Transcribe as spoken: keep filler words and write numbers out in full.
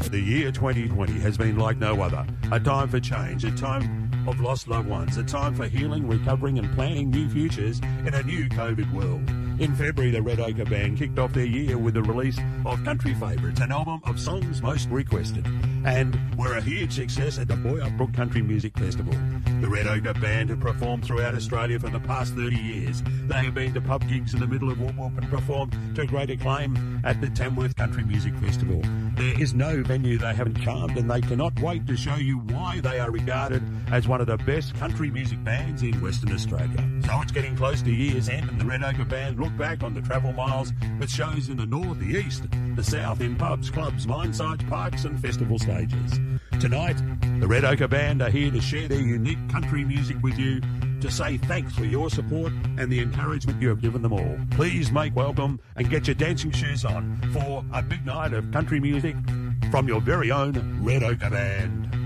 The year twenty twenty has been like no other. A time for change, a time of lost loved ones, a time for healing, recovering and planning new futures in a new COVID world. In February, the Red Ochre Band kicked off their year with the release of Country Favourites, an album of songs most requested, and were a huge success at the Boyup Brook Country Music Festival. The Red Ochre Band have performed throughout Australia for the past thirty years. They have been to pub gigs in the middle of Whoop Whoop and performed to great acclaim at the Tamworth Country Music Festival. There is no venue they haven't charmed, and they cannot wait to show you why they are regarded as one of the best country music bands in Western Australia. So it's getting close to year's end, and the Red Ochre Band look back on the travel miles with shows in the north, the east, the south, in pubs, clubs, mine sites, parks and festival stages. Tonight, the Red Ochre Band are here to share their unique country music with you, to say thanks for your support and the encouragement you have given them all. Please make welcome and get your dancing shoes on for a big night of country music from your very own Red Ochre Band.